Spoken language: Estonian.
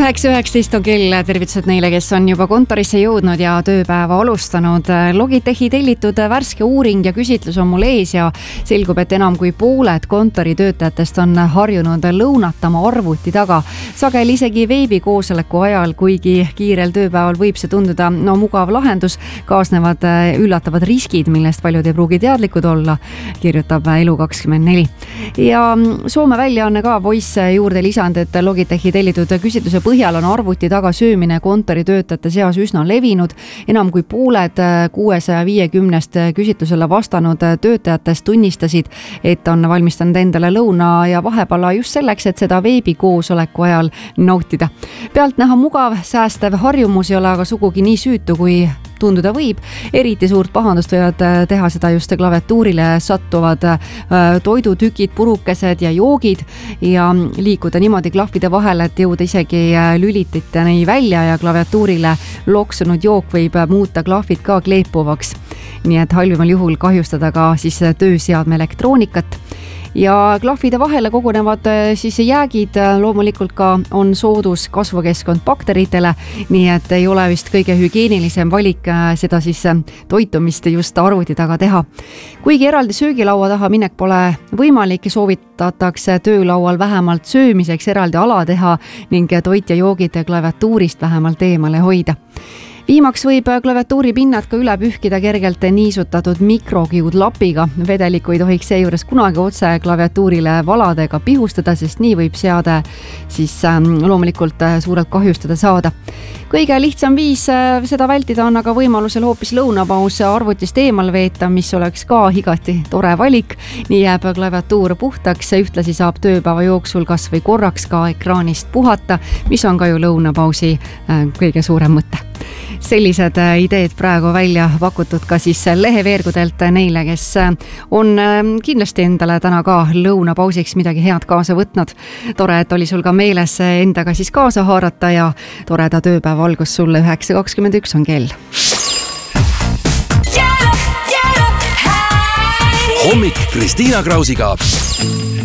9.19 on kell, tervitused neile, kes on juba kontorisse jõudnud ja tööpäeva alustanud. Logitechi tellitud värske uuring ja küsitlus on mul ees ja selgub, et enam kui pooled kontoritöötajatest on harjunud lõunatama arvuti taga. Sageli isegi veebikoosoleku ajal, kuigi kiirel tööpäeval võib see tunduda mugav lahendus, kaasnevad üllatavad riskid, millest paljud ei pruugi teadlikud olla, kirjutab Elu24. Ja Soome väljaanne ka Voice juurde lisand, et Logitechi tellitud küsitluse põhjal on arvuti taga söömine kontoritöötajate seas üsna levinud. Enam kui pooled 650 küsitlusele vastanud töötajatest tunnistasid, et on valmistanud endale lõuna ja vahepala just selleks, et seda veebikoosoleku ajal nautida. Pealt näha mugav, säästev harjumus ei ole aga sugugi nii süütu, kui tunduda võib. Eriti suurt pahandust võivad teha seda just klaviatuurile sattuvad toidutükid, purukesed ja joogid ja liikuda niimoodi klahvide vahel, et jõuda isegi lülititeni välja ja klaviatuurile loksunud jook võib muuta klahvid ka kleepuvaks. Nii et halvimal juhul kahjustada ka siis tööseadme elektroonikat. Ja klahvide vahele kogunevad siis jäägid, loomulikult ka on soodus kasvukeskkond bakteritele, nii et ei ole vist kõige hügieenilisem valik seda siis toitumist just arvuti taga teha. Kuigi eraldi söögilaua taha minek pole võimalik, soovitatakse töölaual vähemalt söömiseks eraldi ala teha ning toit ja joogid klaviatuurist vähemalt eemale hoida. Viimaks võib klaviatuuri pinnad ka üle pühkida kergelt niisutatud mikrokiudlapiga. Vedelikku ei tohiks seejuures kunagi otse klaviatuurile valadega pihustada, sest nii võib seade siis loomulikult suurelt kahjustada saada. Kõige lihtsam viis seda vältida on aga võimalusel hoopis lõunapaus arvutist eemal veeta, mis oleks ka igati tore valik. Nii jääb klaviatuur puhtaks, ühtlasi saab tööpäeva jooksul kas või korraks ka ekraanist puhata, mis on ka ju lõunapausi kõige suurem mõte. Sellised ideed praegu välja pakutud ka siis leheveergudelt neile, kes on kindlasti endale täna ka lõunapausiks midagi head kaasa võtnud. Tore, et oli sul ka meeles endaga siis kaasa haarata ja toreda tööpäeva algus sulle. 9.21 on kell. Hommik Kristiina Krausiga.